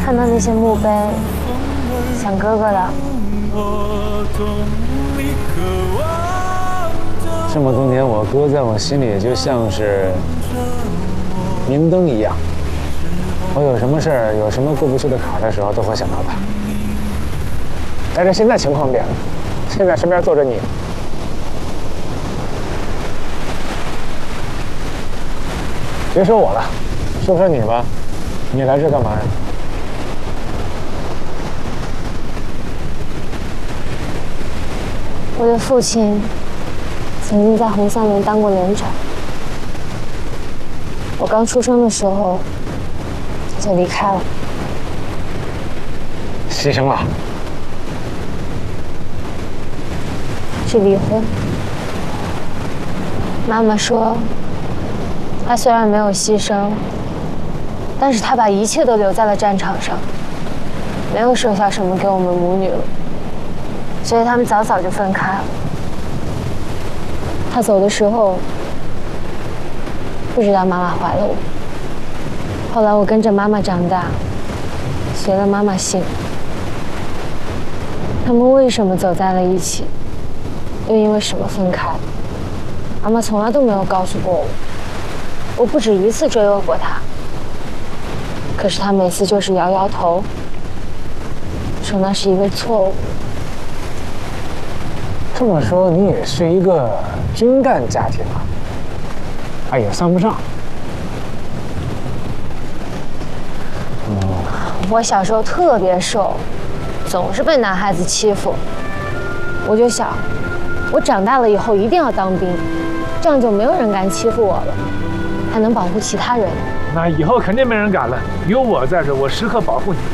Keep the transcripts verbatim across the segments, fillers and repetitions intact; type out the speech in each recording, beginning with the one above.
看到那些墓碑，想哥哥的。 这么多年，我哥在我心里就像是明灯一样。我有什么事儿，有什么过不去的坎儿的时候，都会想到他。但是现在情况变了，现在身边坐着你。别说我了，说说你吧，你来这干嘛呀？ 我的父亲曾经在红三连当过连长，我刚出生的时候他就离开了， 牺牲了。 是离婚。妈妈说，他虽然没有牺牲，但是他把一切都留在了战场上，没有剩下什么给我们母女了，所以他们早早就分开了。他走的时候，不知道妈妈怀了我。后来我跟着妈妈长大，随了妈妈姓。他们为什么走在了一起？又因为什么分开？妈妈从来都没有告诉过我。我不止一次追问过她，可是她每次就是摇摇头，说那是一个错误。 这么说，你也是一个军干家庭啊？哎，也算不上。 嗯，我小时候特别瘦，总是被男孩子欺负。我就想，我长大了以后一定要当兵，这样就没有人敢欺负我了，还能保护其他人。 那以后肯定没人敢了，有我在这，我时刻保护你。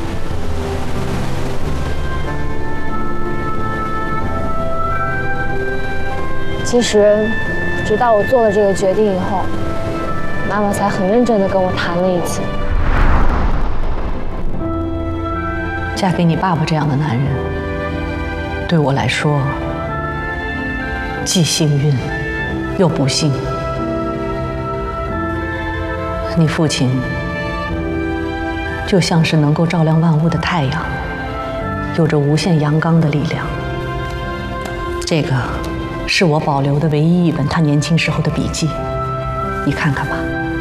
其实，直到我做了这个决定以后，妈妈才很认真地跟我谈了一次。 嫁给你爸爸这样的男人，对我来说，既幸运又不幸。你父亲就像是能够照亮万物的太阳，有着无限阳刚的力量。这个是我保留的唯一一本他年轻时候的笔记，你看看吧。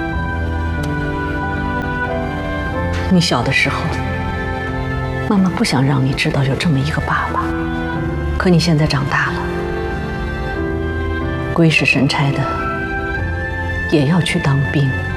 你小的时候，妈妈不想让你知道有这么一个爸爸，可你现在长大了，鬼使神差的也要去当兵。